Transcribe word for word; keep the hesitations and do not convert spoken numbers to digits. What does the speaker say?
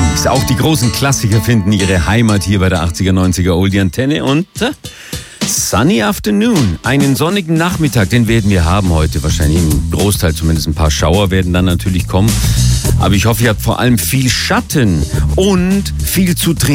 Oldies. Auch die großen Klassiker finden ihre Heimat hier bei der achtziger, neunziger Oldie-Antenne. Und äh, Sunny Afternoon, einen sonnigen Nachmittag, den werden wir haben heute. Wahrscheinlich im Großteil zumindest ein paar Schauer werden dann natürlich kommen. Aber ich hoffe, ihr habt vor allem viel Schatten und viel zu trinken.